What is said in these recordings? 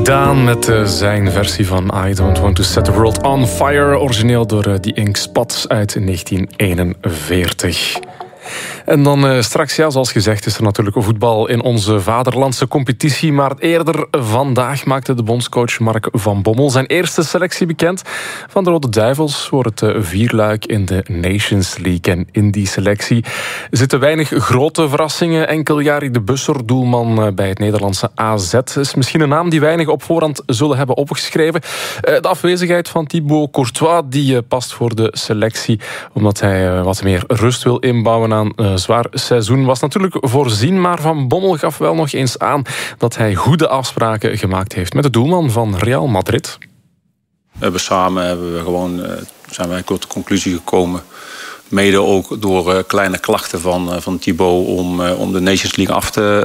Daan met zijn versie van I Don't Want To Set The World On Fire, origineel door The Ink Spots uit 1941. En dan straks, ja, zoals gezegd, is er natuurlijk voetbal in onze vaderlandse competitie. Maar eerder vandaag maakte de bondscoach Mark van Bommel zijn eerste selectie bekend van de Rode Duivels voor het vierluik in de Nations League. En in die selectie zitten weinig grote verrassingen. Enkel Jari de Busser, doelman bij het Nederlandse AZ, is misschien een naam die weinig op voorhand zullen hebben opgeschreven. De afwezigheid van Thibaut Courtois die past voor de selectie, omdat hij wat meer rust wil inbouwen aan zwaar seizoen, was natuurlijk voorzien, maar Van Bommel gaf wel nog eens aan dat hij goede afspraken gemaakt heeft met de doelman van Real Madrid. Zijn wij tot de conclusie gekomen, mede ook door kleine klachten van Thibaut, om de Nations League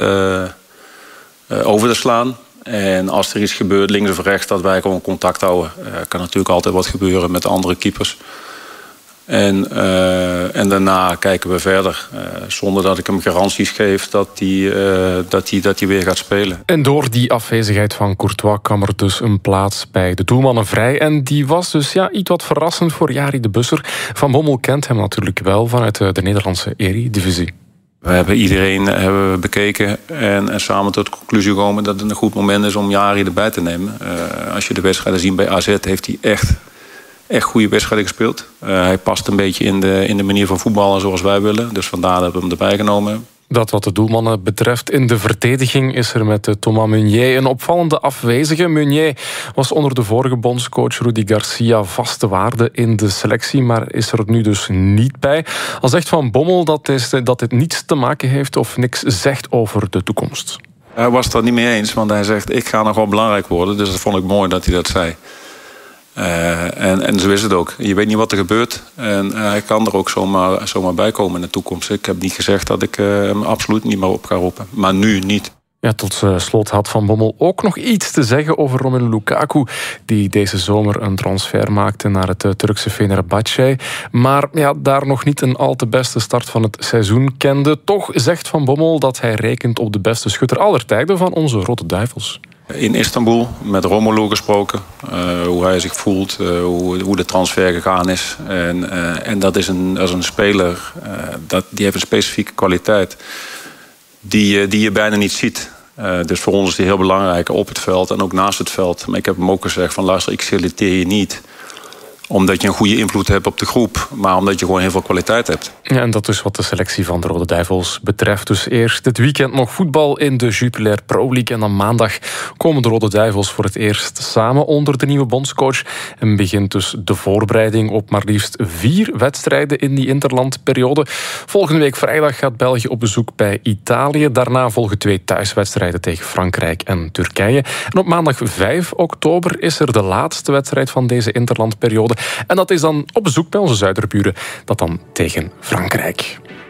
over te slaan. En als er iets gebeurt, links of rechts, dat wij gewoon contact houden. Kan natuurlijk altijd wat gebeuren met andere keepers. En daarna kijken we verder, zonder dat ik hem garanties geef dat hij weer gaat spelen. En door die afwezigheid van Courtois kwam er dus een plaats bij de doelmannen vrij. En die was dus iets wat verrassend voor Jari de Busser. Van Bommel kent hem natuurlijk wel vanuit de Nederlandse Eredivisie. We hebben iedereen bekeken en samen tot de conclusie gekomen dat het een goed moment is om Jari erbij te nemen. Als je de wedstrijden ziet bij AZ, heeft hij echt goede wedstrijden gespeeld. Hij past een beetje in de manier van voetballen zoals wij willen. Dus vandaar dat we hem erbij genomen. Dat wat de doelmannen betreft. In de verdediging is er met Thomas Meunier een opvallende afwezige. Meunier was onder de vorige bondscoach Rudi Garcia vaste waarde in de selectie, maar is er nu dus niet bij. Al zegt Van Bommel dat dit niets te maken heeft of niks zegt over de toekomst. Hij was het er niet mee eens, want hij zegt ik ga nog wel belangrijk worden. Dus dat vond ik mooi dat hij dat zei. En zo is het ook. Je weet niet wat er gebeurt. En hij kan er ook zomaar bij komen in de toekomst. Ik heb niet gezegd dat ik hem absoluut niet meer op ga roepen. Maar nu niet. Ja, tot slot had Van Bommel ook nog iets te zeggen over Romelu Lukaku, die deze zomer een transfer maakte naar het Turkse Fenerbahçe. Maar daar nog niet een al te beste start van het seizoen kende. Toch zegt Van Bommel dat hij rekent op de beste schutter aller tijden van onze Rode Duivels. In Istanbul met Romelu gesproken, hoe hij zich voelt, hoe de transfer gegaan is. En dat is een speler, die heeft een specifieke kwaliteit die je bijna niet ziet. Dus voor ons is die heel belangrijk op het veld en ook naast het veld. Maar ik heb hem ook gezegd van luister, ik selecteer je niet omdat je een goede invloed hebt op de groep, maar omdat je gewoon heel veel kwaliteit hebt. Ja, en dat is wat de selectie van de Rode Duivels betreft. Dus eerst dit weekend nog voetbal in de Jupiler Pro League. En dan maandag komen de Rode Duivels voor het eerst samen onder de nieuwe bondscoach. En begint dus de voorbereiding op maar liefst 4 wedstrijden in die interlandperiode. Volgende week vrijdag gaat België op bezoek bij Italië. Daarna volgen 2 thuiswedstrijden tegen Frankrijk en Turkije. En op maandag 5 oktober is er de laatste wedstrijd van deze interlandperiode. En dat is dan op bezoek bij onze zuiderburen, dat dan tegen Frankrijk.